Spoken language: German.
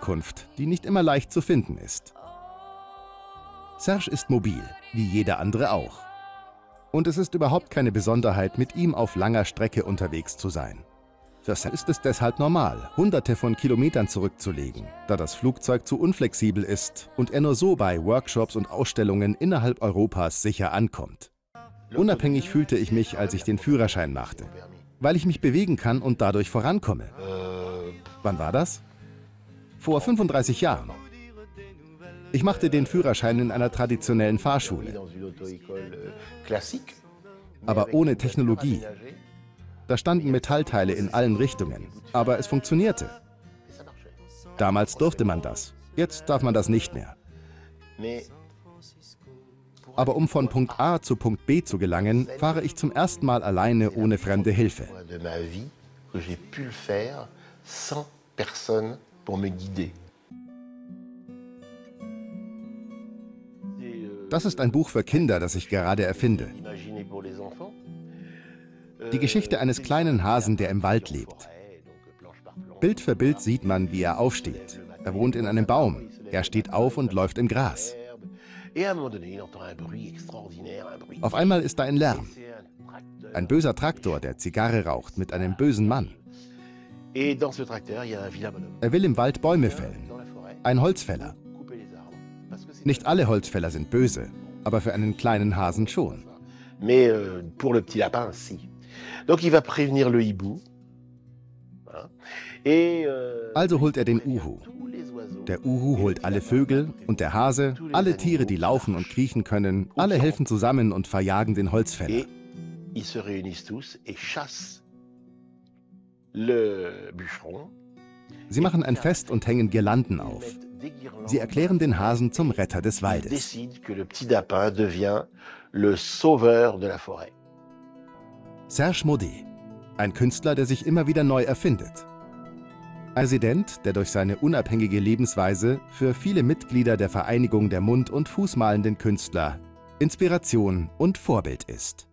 Herkunft, die nicht immer leicht zu finden ist. Serge ist mobil, wie jeder andere auch. Und es ist überhaupt keine Besonderheit, mit ihm auf langer Strecke unterwegs zu sein. Für Serge ist es deshalb normal, Hunderte von Kilometern zurückzulegen, da das Flugzeug zu unflexibel ist und er nur so bei Workshops und Ausstellungen innerhalb Europas sicher ankommt. Unabhängig fühlte ich mich, als ich den Führerschein machte, weil ich mich bewegen kann und dadurch vorankomme. Wann war das? Vor 35 Jahren. Ich machte den Führerschein in einer traditionellen Fahrschule, aber ohne Technologie. Da standen Metallteile in allen Richtungen, aber es funktionierte. Damals durfte man das, jetzt darf man das nicht mehr. Aber um von Punkt A zu Punkt B zu gelangen, fahre ich zum ersten Mal alleine ohne fremde Hilfe. Das ist ein Buch für Kinder, das ich gerade erfinde. Die Geschichte eines kleinen Hasen, der im Wald lebt. Bild für Bild sieht man, wie er aufsteht. Er wohnt in einem Baum. Er steht auf und läuft im Gras. Auf einmal ist da ein Lärm. Ein böser Traktor, der Zigarre raucht, mit einem bösen Mann. Er will im Wald Bäume fällen. Ein Holzfäller. Nicht alle Holzfäller sind böse, aber für einen kleinen Hasen schon. Also holt er den Uhu. Der Uhu holt alle Vögel und der Hase, alle Tiere, die laufen und kriechen können, alle helfen zusammen und verjagen den Holzfäller. Sie machen ein Fest und hängen Girlanden auf. Sie erklären den Hasen zum Retter des Waldes. Serge Maudet, ein Künstler, der sich immer wieder neu erfindet. Ein Präsident, der durch seine unabhängige Lebensweise für viele Mitglieder der Vereinigung der Mund- und Fußmalenden Künstler Inspiration und Vorbild ist.